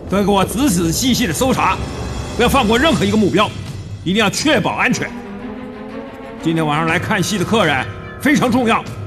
都要给我仔仔细细的搜查，不要放过任何一个目标，一定要确保安全。今天晚上来看戏的客人非常重要。